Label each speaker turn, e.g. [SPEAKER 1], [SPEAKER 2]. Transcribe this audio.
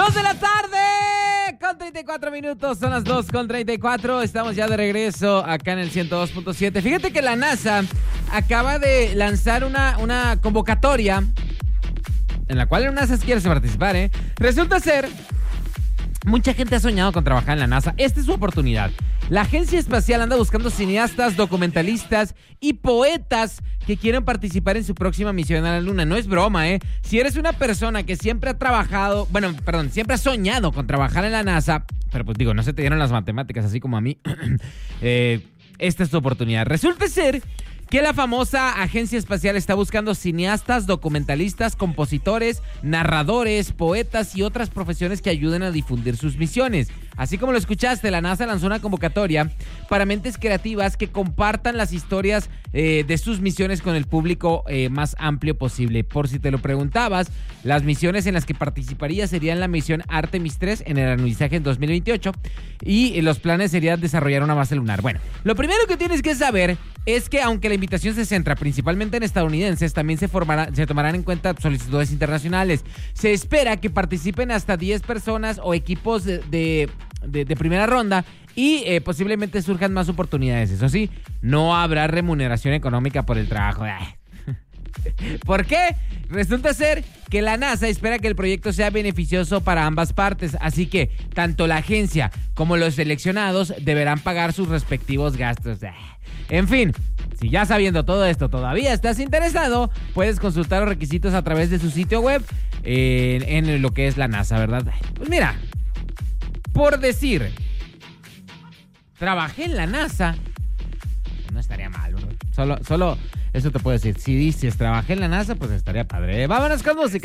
[SPEAKER 1] 2 de la tarde con 34 minutos, son las 2:34. Estamos ya de regreso acá en el 102.7. Fíjate que la NASA acaba de lanzar una convocatoria en la cual la NASA quiere participar, ¿eh? Resulta ser, mucha gente ha soñado con trabajar en la NASA. Esta es su oportunidad. La agencia espacial anda buscando cineastas, documentalistas y poetas que quieran participar en su próxima misión a la Luna. No es broma, ¿eh? Si eres una persona que siempre ha siempre ha soñado con trabajar en la NASA, pero pues digo, no se te dieron las matemáticas así como a mí, esta es tu oportunidad. Resulta ser que la famosa agencia espacial está buscando cineastas, documentalistas, compositores, narradores, poetas y otras profesiones que ayuden a difundir sus misiones. Así como lo escuchaste, la NASA lanzó una convocatoria para mentes creativas que compartan las historias de sus misiones con el público más amplio posible. Por si te lo preguntabas, las misiones en las que participaría serían la misión Artemis 3 en el alunizaje en 2028 y los planes serían desarrollar una base lunar. Bueno, lo primero que tienes que saber es que aunque la invitación se centra principalmente en estadounidenses, también se tomarán en cuenta solicitudes internacionales. Se espera que participen hasta 10 personas o equipos de primera ronda y posiblemente surjan más oportunidades. Eso sí, no habrá remuneración económica por el trabajo. ¿Por qué? Resulta ser que la NASA espera que el proyecto sea beneficioso para ambas partes, así que tanto la agencia como los seleccionados deberán pagar sus respectivos gastos. En fin, si ya sabiendo todo esto todavía estás interesado, puedes consultar los requisitos a través de su sitio web en lo que es la NASA, ¿verdad? Pues mira, por decir, trabajé en la NASA, no estaría mal, ¿verdad? Solo eso te puedo decir. Si dices trabajé en la NASA, pues estaría padre. Vámonos con música.